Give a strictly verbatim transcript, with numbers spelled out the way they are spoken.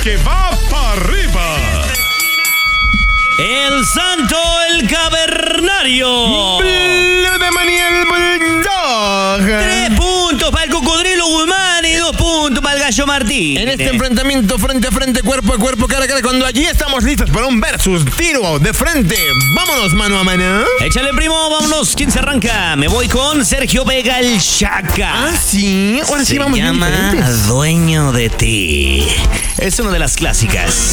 que va para arriba. El santo, el cavernario. Blue de Maniel Bulldog. Tres puntos para el cocodrilo Guzmán y dos puntos para el gallo Martín. En este enfrentamiento frente a frente, cuerpo a cuerpo, cara a cara, cuando allí estamos listos para un versus, tiro de frente. Vámonos mano a mano. Échale, primo, vámonos. ¿Quién se arranca? Me voy con Sergio Vega, el Chaca. Ah, sí. Ahora sí Se vamos bien llama diferentes. Dueño de ti. Es una de las clásicas.